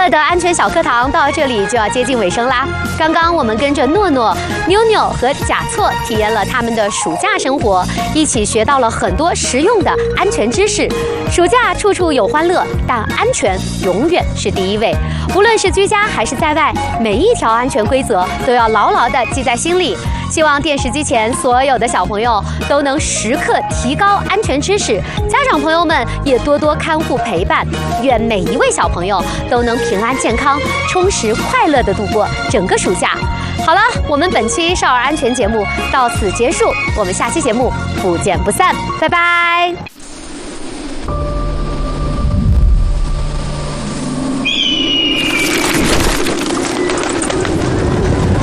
乐的安全小课堂到这里就要接近尾声啦。刚刚我们跟着诺诺、妞妞和贾措体验了他们的暑假生活，一起学到了很多实用的安全知识。暑假处处有欢乐，但安全永远是第一位。无论是居家还是在外，每一条安全规则都要牢牢地记在心里。希望电视机前所有的小朋友都能时刻提高安全知识，家长朋友们也多多看护陪伴。愿每一位小朋友都能平安健康、充实快乐地度过整个暑假。好了，我们本期少儿安全节目到此结束，我们下期节目不见不散，拜拜。